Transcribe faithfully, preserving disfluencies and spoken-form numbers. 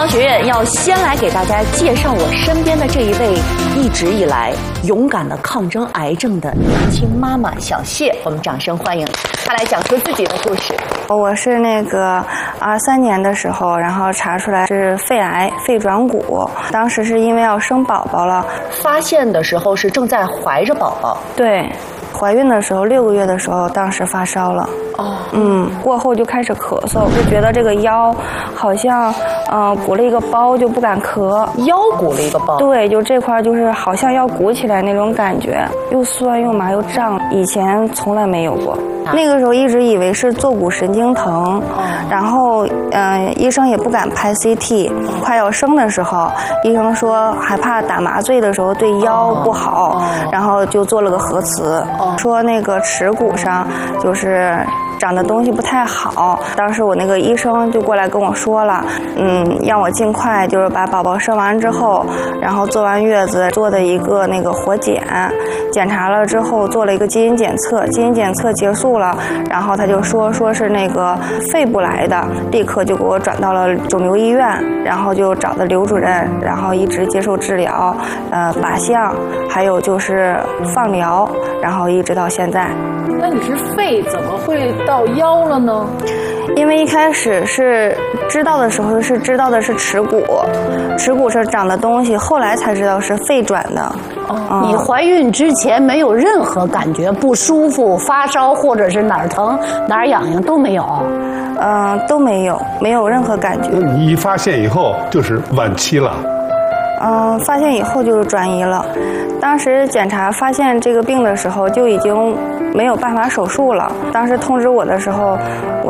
商学院要先来给大家介绍我身边的这一位一直以来勇敢的抗争癌症的年轻妈妈小谢，我们掌声欢迎她来讲述自己的故事。 我是那个二三年的时候，然后查出来是肺癌、肺转骨，当时是因为要生宝宝了， 发现的时候是正在怀着宝宝。 对。怀孕的时候，六个月的时候，当时发烧了。哦，嗯，过后就开始咳嗽，就觉得这个腰好像，呃，鼓了一个包，就不敢咳。 腰鼓了一个包？对， 就这块就是好像要鼓起来那种感觉，又酸又麻又胀，以前从来没有过。啊、那个时候一直以为是坐骨神经疼，哦、然后，嗯、呃，医生也不敢拍 C T。哦、快要生的时候，医生说害怕打麻醉的时候对腰不好，哦、然后就做了个核磁。哦、说那个耻骨上就是长的东西不太好，当时我那个医生就过来跟我说了，嗯，让我尽快就是把宝宝生完之后，然后坐完月子做的一个那个活检，检查了之后做了一个基因检测，基因检测结束了，然后他就说说是那个肺部来的，立刻就给我转到了肿瘤医院，然后就找的刘主任，然后一直接受治疗，呃，靶向，还有就是放疗，然后一直到现在。 那你是肺怎么会到腰了呢？ 因为一开始是知道的时候是知道的是耻骨，耻骨是长的东西，后来才知道是肺转的。 哦嗯、你怀孕之前没有任何感觉不舒服、发烧或者是哪儿疼哪儿痒痒都没有？ 嗯、呃，都没有，没有任何感觉。 你一发现以后就是晚期了。 嗯，发现以后就是转移了。当时检查发现这个病的时候就已经没有办法手术了。当时通知我的时候，我